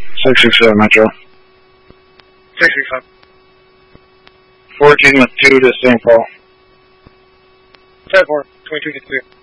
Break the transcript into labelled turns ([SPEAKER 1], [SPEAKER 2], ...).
[SPEAKER 1] 667 Metro.
[SPEAKER 2] 665.
[SPEAKER 1] 14 with 2 to St. Paul.
[SPEAKER 2] 10-4, 22 gets clear.